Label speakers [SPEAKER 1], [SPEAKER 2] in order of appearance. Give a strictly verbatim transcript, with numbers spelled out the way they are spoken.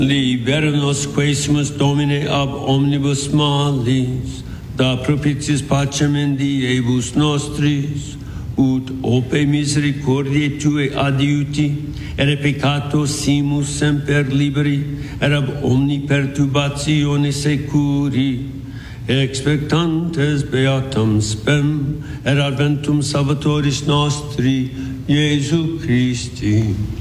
[SPEAKER 1] Libera-nos quaesimus Domine ab omnibus malis, da propitiis pacem in diebus nostris, ut ope misericordiae Tue adiuti, ere peccato simus semper liberi, et ab omni perturbatione securi, expectantes beatam spem, et adventum Salvatoris nostri, Iesu Christi.